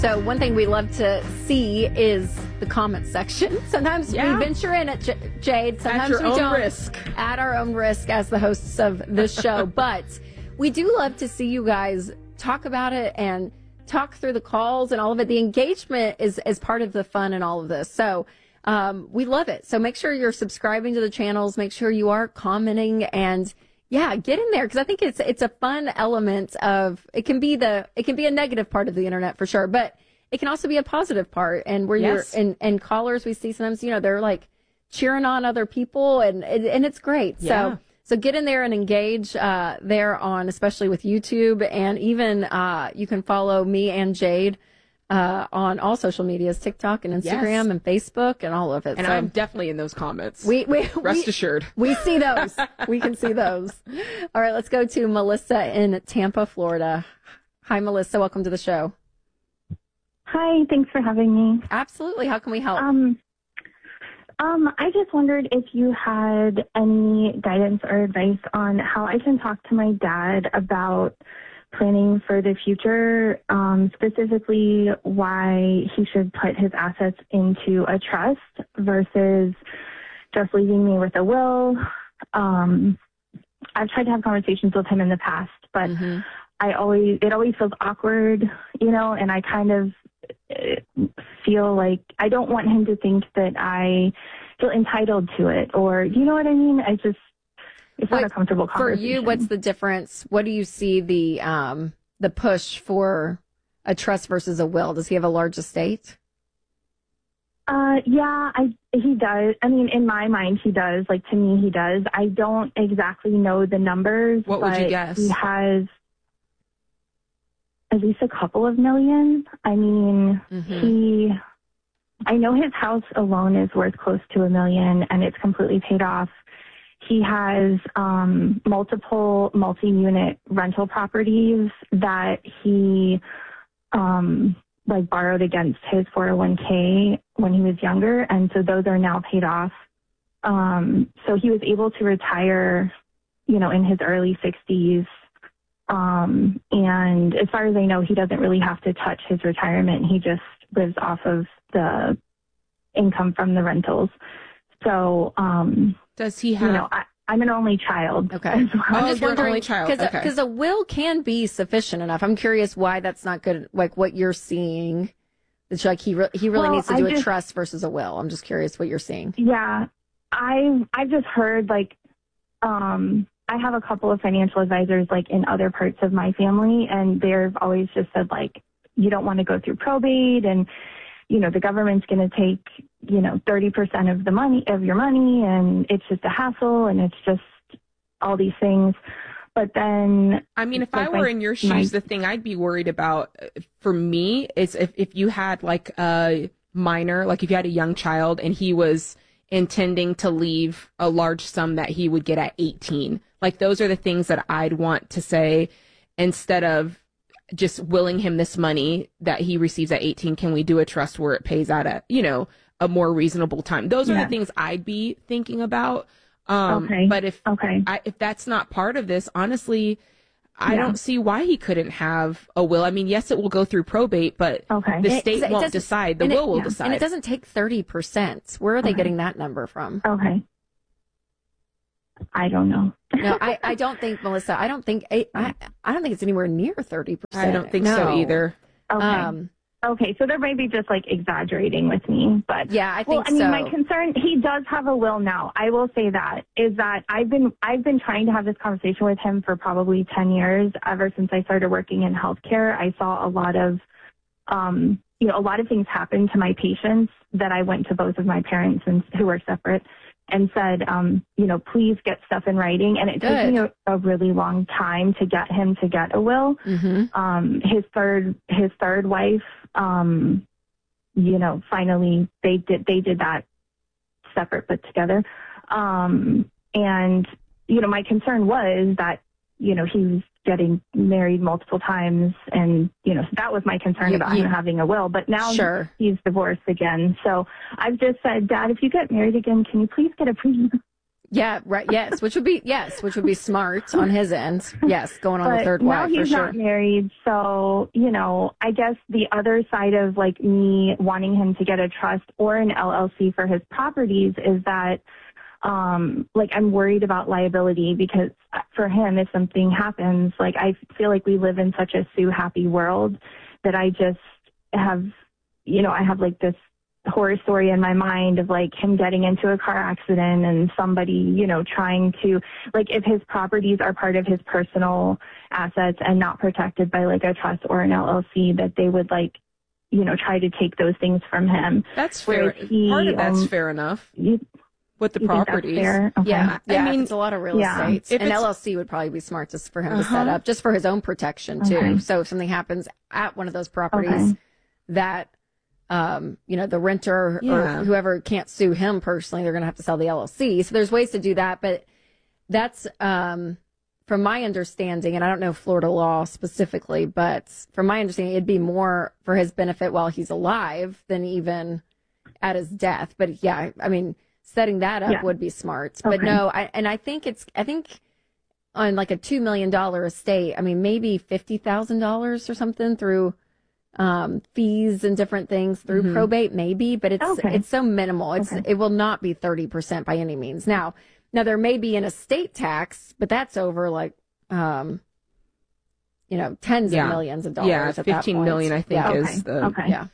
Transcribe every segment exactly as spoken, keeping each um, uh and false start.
So one thing we love to see is the comment section. Sometimes yeah. we venture in at J- Jade. Sometimes at your we own don't. risk. At our own risk as the hosts of this show. But we do love to see you guys talk about it and talk through the calls and all of it. The engagement is, is part of the fun in all of this. So um, we love it. So make sure you're subscribing to the channels. Make sure you are commenting and yeah, get in there because I think it's it's a fun element of it can be the it can be a negative part of the internet for sure, but it can also be a positive part. And where yes. you're and, and callers we see sometimes, you know, they're like cheering on other people and and it's great. Yeah. So so get in there and engage uh, there on especially with YouTube and even uh, you can follow me and Jade. Uh, on all social medias, TikTok and Instagram yes. and Facebook and all of it. And so I'm definitely in those comments. We, we Rest we, assured. We see those. We can see those. All right, let's go to Melissa in Tampa, Florida. Hi, Melissa. Welcome to the show. Hi. Thanks for having me. Absolutely. How can we help? Um, um, I just wondered if you had any guidance or advice on how I can talk to my dad about planning for the future, um, specifically why he should put his assets into a trust versus just leaving me with a will. Um, I've tried to have conversations with him in the past, but mm-hmm. I always, it always feels awkward, you know, and I kind of feel like I don't want him to think that I feel entitled to it or, you know what I mean? I just, It's what, not a comfortable conversation. For you, what's the difference? What do you see the um, the push for a trust versus a will? Does he have a large estate? Uh, yeah, I he does. I mean, in my mind, he does. Like, to me, he does. I don't exactly know the numbers. What would you guess? He has at least a couple of million. I mean, mm-hmm. he... I know his house alone is worth close to a million, and it's completely paid off. He has um, multiple multi-unit rental properties that he um, like borrowed against his four oh one k when he was younger, and so those are now paid off. Um, so he was able to retire, you know, in his early sixties. Um, and as far as I know, he doesn't really have to touch his retirement. He just lives off of the income from the rentals. So, um, does he have, you know, I, I'm an only child. Okay. Well. I'm oh, just you're wondering, an only child. Because okay. a will can be sufficient enough. I'm curious why that's not good, like what you're seeing. It's like he, re- he really well, needs to do I a just, trust versus a will. I'm just curious what you're seeing. Yeah. I, I've just heard, like, um, I have a couple of financial advisors, like, in other parts of my family, and they've always just said, like, you don't want to go through probate, and, you know, the government's going to take, you know, thirty percent of the money, of your money, and it's just a hassle, and it's just all these things. But then... I mean, if like I were my, in your shoes, my, the thing I'd be worried about, for me, is if, if you had, like, a minor, like if you had a young child, and he was intending to leave a large sum that he would get at eighteen. Like, those are the things that I'd want to say, instead of just willing him this money that he receives at eighteen, can we do a trust where it pays out at, you know, a more reasonable time? Those are yes. the things I'd be thinking about. Um, okay. But if okay. I, if that's not part of this, honestly, I yeah. don't see why he couldn't have a will. I mean, yes, it will go through probate, but okay. the it, state it won't decide. The will it, will yeah. decide. And it doesn't take thirty percent. Where are they okay. getting that number from? Okay. I don't know. No, I, I don't think, Melissa, I don't think, I, I, I don't think it's anywhere near thirty percent. I don't think no. so either. Okay. Um, okay, so they're maybe just, like, exaggerating with me, but... Yeah, I think well, I mean, so. my concern, he does have a will now. I will say that, is that I've been, I've been trying to have this conversation with him for probably ten years. Ever since I started working in healthcare, I saw a lot of, um, you know, a lot of things happen to my patients that I went to both of my parents and who are separate and said, um, you know, please get stuff in writing. And it Good. took me a, a really long time to get him to get a will. Mm-hmm. Um, his third, his third wife, um, you know, finally they did, they did that separate but together. Um, and, you know, my concern was that, you know, he was getting married multiple times, and, you know, so that was my concern you, about you, him having a will. But now sure. he's divorced again. So I've just said, Dad, if you get married again, can you please get a pre Yeah, right. Yes, which would be yes, which would be smart on his end. Yes, going on but the third now wife he's for sure. not married, so you know, I guess the other side of like me wanting him to get a trust or an L L C for his properties is that, um, like I'm worried about liability because for him, if something happens, like I feel like we live in such a Sue happy world that I just have, you know, I have like this horror story in my mind of like him getting into a car accident and somebody, you know, trying to, like if his properties are part of his personal assets and not protected by like a trust or an L L C, that they would like, you know, try to take those things from him. That's fair. He, Part of that's um, fair enough. You, With the you think that's properties. fair? Okay. Yeah, yeah. I mean, it's a lot of real yeah. estate. If An it's- L L C would probably be smart just for him to Uh-huh. set up, just for his own protection too. Okay. So if something happens at one of those properties, Okay. that um, you know, the renter Yeah. or whoever can't sue him personally, they're going to have to sell the L L C. So there's ways to do that, but that's um, from my understanding, and I don't know Florida law specifically, but from my understanding, it'd be more for his benefit while he's alive than even at his death. But yeah, I mean, setting that up Yeah. would be smart. But Okay. no, I, and I think it's, I think on like a two million dollars estate, I mean, maybe fifty thousand dollars or something through um, fees and different things through Mhm. probate, maybe, but it's, Okay. it's so minimal. It's, Okay. it will not be thirty percent by any means. Now, now there may be an estate tax, but that's over like, um, you know, tens Yeah. of millions of dollars. Yeah, at that fifteen point. million, I think, Yeah. is the. Okay. Yeah.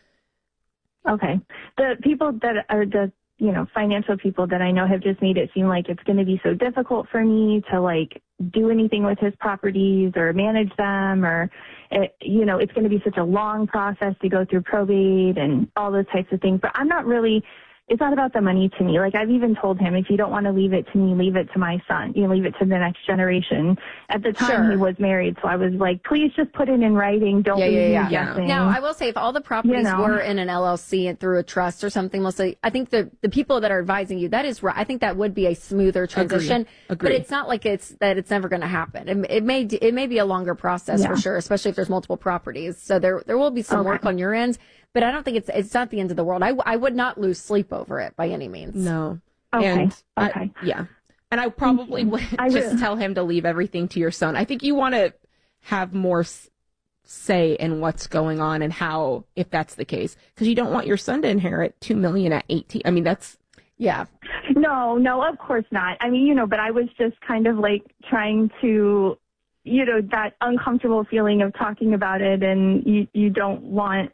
Okay. The people that are the, you know, financial people that I know have just made it seem like it's going to be so difficult for me to like do anything with his properties or manage them, or, it, you know, it's going to be such a long process to go through probate and all those types of things. But I'm not really, it's not about the money to me. Like I've even told him, if you don't want to leave it to me, leave it to my son, you know, leave it to the next generation. At the time Sure. he was married. So I was like, please just put it in writing. Don't Yeah, leave yeah, me yeah. guessing. Now, I will say, if all the properties You know. were in an L L C and through a trust or something, mostly, I think the the people that are advising you, that is right. I think that would be a smoother transition. Agree. But it's not like it's that it's never going to happen. It, it may it may be a longer process Yeah. for sure, especially if there's multiple properties. So there there will be some Okay. work on your end, but I don't think it's it's not the end of the world. I I would not lose sleep over it by any means. No. Okay. And I- Okay. yeah. And I probably would I just will. tell him to leave everything to your son. I think you want to have more s- say in what's going on and how, if that's the case, because you don't want your son to inherit two million at eighteen. I mean, that's Yeah. No, no, of course not. I mean, you know, but I was just kind of like trying to, you know, that uncomfortable feeling of talking about it, and you, you don't want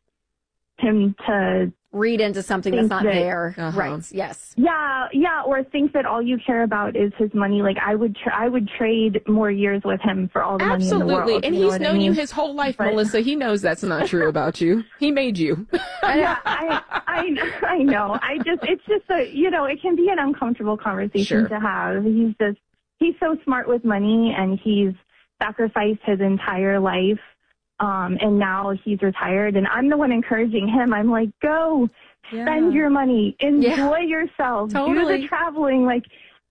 him to, Read into something that's Think not that- there. Uh-huh. Right. Yes. yeah, yeah, or think that all you care about is his money. Like I would, tra- I would trade more years with him for all the money in the absolutely. world. And you know he's what known I mean? you his whole life, But- Melissa. He knows that's not true about you. He made you. Yeah, I, I, I know. I just, it's just a, you know, it can be an uncomfortable conversation Sure. to have. He's just, he's so smart with money, and he's sacrificed his entire life. Um, and now he's retired, and I'm the one encouraging him. I'm like, go spend your money, enjoy Yeah. yourself, do Totally. the traveling, like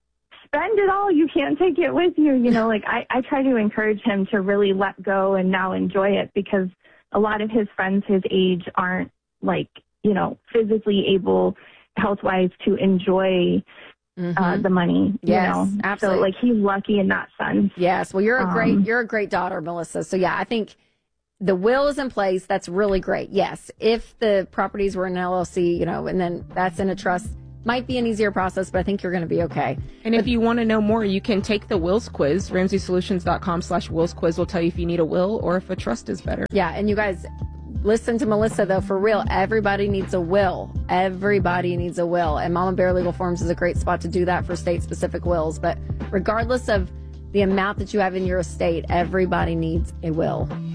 spend it all. You can't take it with you. You know, like I, I try to encourage him to really let go and now enjoy it, because a lot of his friends his age aren't like, you know, physically able health-wise to enjoy Mhm. uh, the money. Yes, you know? absolutely. So like he's lucky in that sense. Yes. Well, you're a great, Um, you're a great daughter, Melissa. So yeah, I think the will is in place. That's really great. Yes. If the properties were in an L L C, you know, and then that's in a trust, might be an easier process, but I think you're going to be okay. And if you want to know more, you can take the wills quiz. ramsey solutions dot com slash wills quiz will tell you if you need a will or if a trust is better. Yeah. And you guys listen to Melissa though, for real. Everybody needs a will. Everybody needs a will. And Mama Bear Legal Forms is a great spot to do that for state specific wills. But regardless of the amount that you have in your estate, everybody needs a will.